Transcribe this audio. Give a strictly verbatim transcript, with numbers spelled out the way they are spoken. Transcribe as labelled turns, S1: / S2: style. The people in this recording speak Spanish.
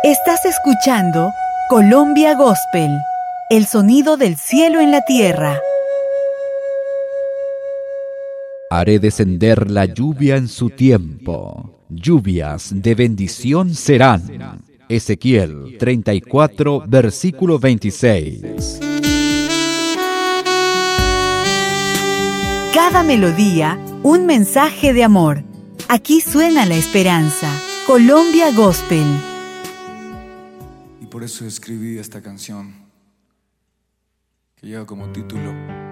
S1: Estás escuchando Colombia Gospel, el sonido del cielo en la tierra.
S2: Haré descender la lluvia en su tiempo. Lluvias de bendición serán. Ezequiel treinta y cuatro, versículo veintiséis.
S1: Cada melodía, un mensaje de amor. Aquí suena la esperanza. Colombia Gospel.
S3: Y por eso escribí esta canción, que lleva como título